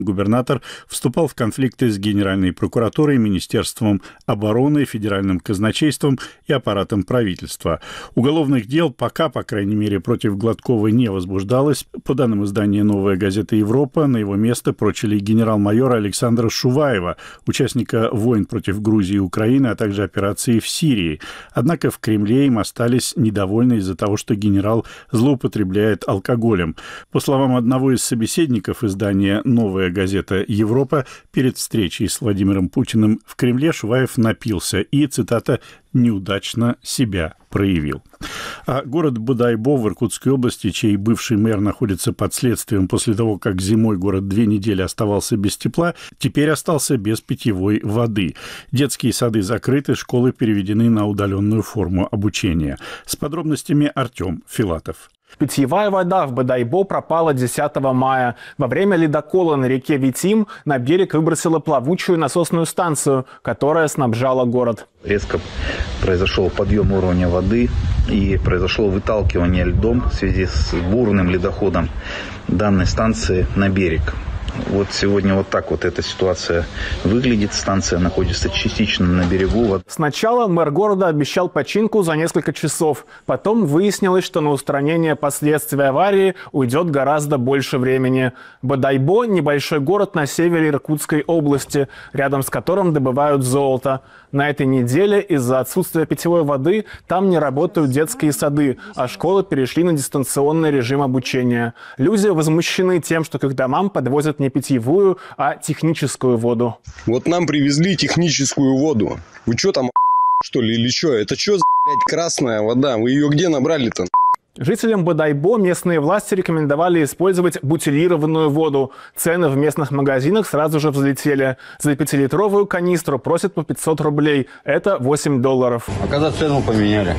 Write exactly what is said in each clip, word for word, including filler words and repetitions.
Губернатор вступал в конфликты с Генеральной прокуратурой, Министерством обороны, Федеральным казначейством и аппаратом правительства. Уголовных дел пока, по крайней мере, против Гладкова не возбуждалось. По данным издания «Новая газета Европа», на его место прочили генерал-майора Александра Шуваева, участника войн против Грузии и Украины, а также операции в Сирии. Однако в Кремле им остались недовольны из-за того, что генерал злоупотребляет алкоголем. По словам одного из собеседников издания «Новая газета Европа», перед встречей с Владимиром Путиным в Кремле Шуваев напился и, цитата, «неудачно себя проявил». А город Бодайбо в Иркутской области, чей бывший мэр находится под следствием после того, как зимой город две недели оставался без тепла, теперь остался без питьевой воды. Детские сады закрыты, школы переведены на удаленную форму обучения. С подробностями Артем Филатов. Питьевая вода в Бодайбо пропала десятого мая. Во время ледокола на реке Витим на берег выбросила плавучую насосную станцию, которая снабжала город. Резко произошел подъем уровня воды и произошло выталкивание льдом в связи с бурным ледоходом данной станции на берег. Вот сегодня вот так вот эта ситуация выглядит. Станция находится частично на берегу. Сначала мэр города обещал починку за несколько часов. Потом выяснилось, что на устранение последствий аварии уйдет гораздо больше времени. Бодайбо – небольшой город на севере Иркутской области, рядом с которым добывают золото. На этой неделе из-за отсутствия питьевой воды там не работают детские сады, а школы перешли на дистанционный режим обучения. Люди возмущены тем, что к их домам подвозят не питьевую, а техническую воду. Вот нам привезли техническую воду. Вы что там, что ли, или что? Это что за, блядь, красная вода? Вы ее где набрали-то? Жителям Бодайбо местные власти рекомендовали использовать бутилированную воду. Цены в местных магазинах сразу же взлетели. За пятилитровую канистру просят по пятьсот рублей. Это восемь долларов. А когда цену поменяли?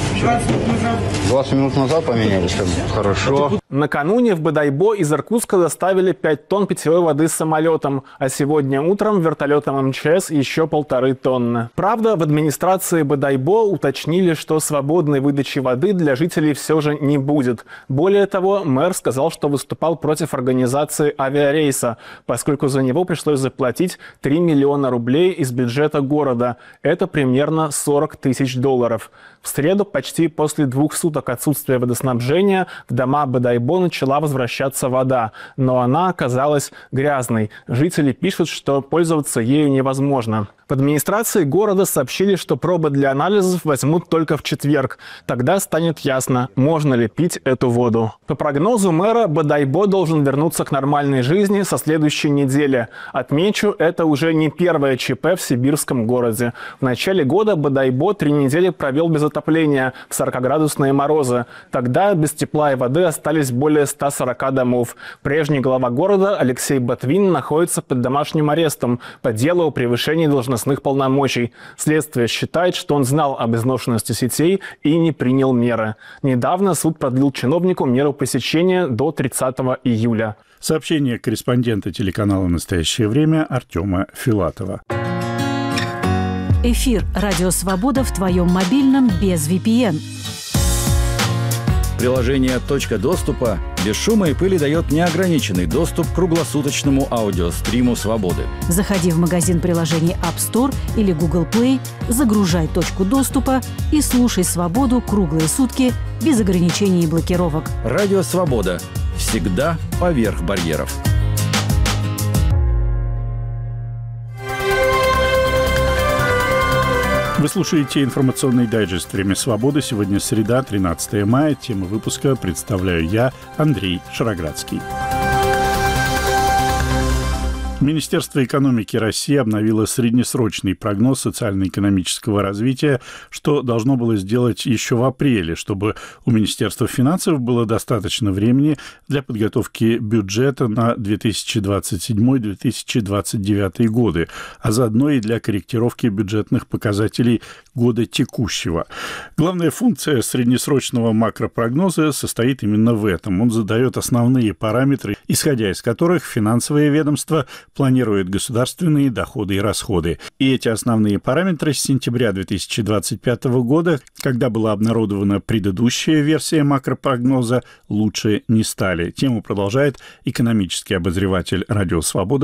двадцать минут назад поменяли. Хорошо. Накануне в Бодайбо из Иркутска доставили пять тонн питьевой воды самолетом, а сегодня утром вертолетом эм че эс еще полторы тонны. Правда, в администрации Бодайбо уточнили, что свободной выдачи воды для жителей все же не будет. Более того, мэр сказал, что выступал против организации авиарейса, поскольку за него пришлось заплатить три миллиона рублей из бюджета города. Это примерно сорок тысяч долларов. В среду, почти после двух суток отсутствия водоснабжения, в дома Бодайбо начала возвращаться вода, но она оказалась грязной. Жители пишут, что пользоваться ею невозможно. В администрации города сообщили, что пробы для анализов возьмут только в четверг. Тогда станет ясно, можно ли пить эту воду. По прогнозу мэра, Бодайбо должен вернуться к нормальной жизни со следующей недели. Отмечу, это уже не первое ЧП в сибирском городе. В начале года Бодайбо три недели провел без отопления в сорокаградусные морозы. Тогда без тепла и воды остались более ста сорока домов. Прежний глава города Алексей Ботвин находится под домашним арестом по делу о превышении должностных полномочий. Следствие считает, что он знал об изношенности сетей и не принял меры. Недавно суд продлил чиновнику меру пресечения до тридцатого июля. Сообщение корреспондента телеканала «Настоящее время» Артема Филатова. Эфир «Радио Свобода» в твоем мобильном без ви пи эн. Приложение «Точка доступа» без шума и пыли дает неограниченный доступ к круглосуточному аудиостриму «Свободы». Заходи в магазин приложений App Store или Google Play, загружай «Точку доступа» и слушай «Свободу» круглые сутки без ограничений и блокировок. Радио «Свобода». Всегда поверх барьеров. Вы слушаете информационный дайджест «Время свободы». Сегодня среда, тринадцатое мая. Тему выпуска представляю я, Андрей Шароградский. Министерство экономики России обновило среднесрочный прогноз социально-экономического развития, что должно было сделать еще в апреле, чтобы у Министерства финансов было достаточно времени для подготовки бюджета на две тысячи двадцать седьмой — две тысячи двадцать девятый годы, а заодно и для корректировки бюджетных показателей года текущего. Главная функция среднесрочного макропрогноза состоит именно в этом. Он задает основные параметры, исходя из которых финансовое ведомство планирует государственные доходы и расходы. И эти основные параметры с сентября две тысячи двадцать пятого года, когда была обнародована предыдущая версия макропрогноза, лучше не стали. Тему продолжает экономический обозреватель «Радио Свобода»